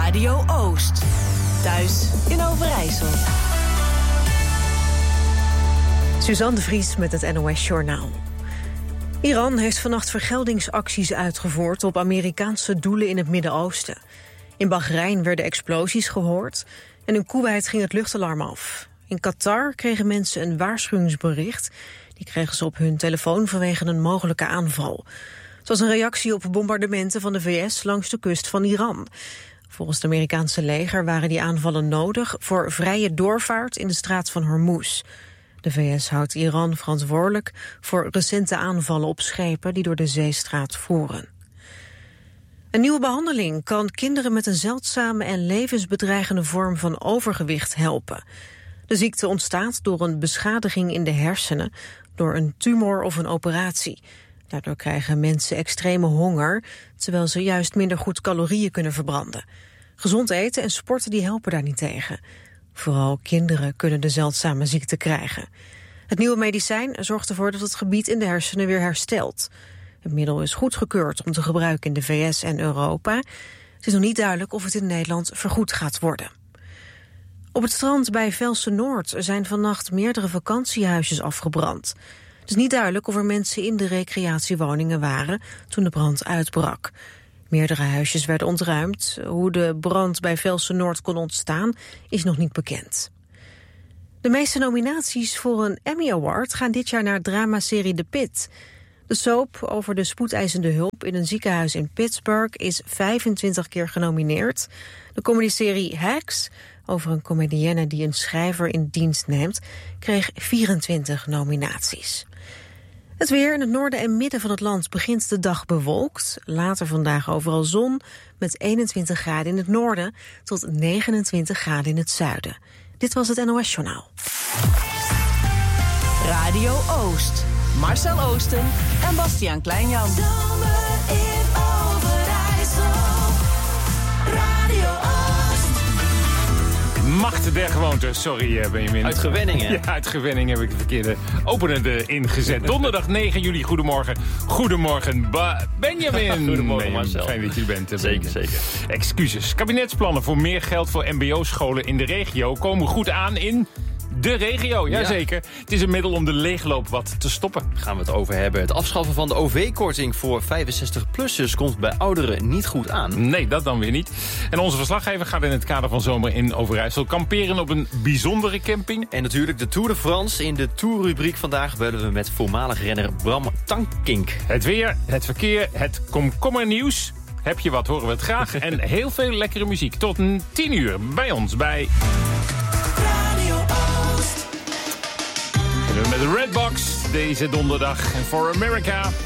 Radio Oost. Thuis in Overijssel. Suzanne de Vries met het NOS Journaal. Iran heeft vannacht vergeldingsacties uitgevoerd op Amerikaanse doelen in het Midden-Oosten. In Bahrein werden explosies gehoord en in Koeweit ging het luchtalarm af. In Qatar kregen mensen een waarschuwingsbericht. Die kregen ze op hun telefoon vanwege een mogelijke aanval. Het was een reactie op bombardementen van de VS langs de kust van Iran. Volgens het Amerikaanse leger waren die aanvallen nodig voor vrije doorvaart in de straat van Hormuz. De VS houdt Iran verantwoordelijk voor recente aanvallen op schepen die door de zeestraat voeren. Een nieuwe behandeling kan kinderen met een zeldzame en levensbedreigende vorm van overgewicht helpen. De ziekte ontstaat door een beschadiging in de hersenen, door een tumor of een operatie. Daardoor krijgen mensen extreme honger, terwijl ze juist minder goed calorieën kunnen verbranden. Gezond eten en sporten die helpen daar niet tegen. Vooral kinderen kunnen de zeldzame ziekte krijgen. Het nieuwe medicijn zorgt ervoor dat het gebied in de hersenen weer herstelt. Het middel is goedgekeurd om te gebruiken in de VS en Europa. Het is nog niet duidelijk of het in Nederland vergoed gaat worden. Op het strand bij Velsen-Noord zijn vannacht meerdere vakantiehuisjes afgebrand. Het is niet duidelijk of er mensen in de recreatiewoningen waren toen de brand uitbrak. Meerdere huisjes werden ontruimd. Hoe de brand bij Velsen-Noord kon ontstaan is nog niet bekend. De meeste nominaties voor een Emmy Award gaan dit jaar naar dramaserie The Pitt. De soap over de spoedeisende hulp in een ziekenhuis in Pittsburgh is 25 keer genomineerd. De comedyserie Hacks, over een comedienne die een schrijver in dienst neemt, kreeg 24 nominaties. Het weer in het noorden en midden van het land begint de dag bewolkt. Later vandaag overal zon met 21 graden in het noorden tot 29 graden in het zuiden. Dit was het NOS Journaal. Radio Oost. Marcel Oosten en Bastiaan Kleinjan. Zomer in Overijssel. Radio Oost. Macht der gewoonte, sorry Benjamin. Uit gewenning, hè? Ja, uit gewenning heb ik de verkeerde opener ingezet. Donderdag 9 juli, goedemorgen. Goedemorgen, Benjamin. Goedemorgen, Marcel. Fijn dat je er bent. Zeker, zeker. Excuses. Kabinetsplannen voor meer geld voor mbo-scholen in de regio komen goed aan in de regio. Jazeker. Ja. Het is een middel om de leegloop wat te stoppen. Gaan we het over hebben. Het afschaffen van de OV-korting voor 65-plussers komt bij ouderen niet goed aan. Nee, dat dan weer niet. En onze verslaggever gaat in het kader van Zomer in Overijssel kamperen op een bijzondere camping. En natuurlijk de Tour de France. In de Tourrubriek vandaag bellen we met voormalig renner Bram Tankink. Het weer, het verkeer, het komkommernieuws. Heb je wat, horen we het graag. En heel veel lekkere muziek. Tot 10 uur bij ons bij met de Redbox deze donderdag. En For America.